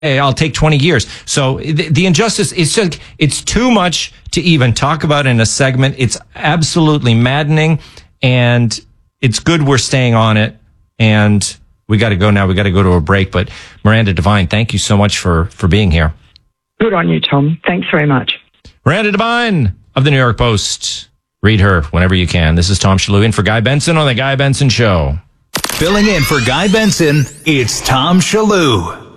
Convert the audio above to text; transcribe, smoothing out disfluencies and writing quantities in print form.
I'll take 20 years. So the injustice is just, it's too much to even talk about in a segment. It's absolutely maddening, and it's good we're staying on it. And we got to go now. We got to go to a break. But Miranda Devine, thank you so much for being here. Good on you, Tom. Thanks very much. Miranda Devine of the New York Post. Read her whenever you can. This is Tom Shillue in for Guy Benson on The Guy Benson Show. Filling in for Guy Benson, it's Tom Shillue.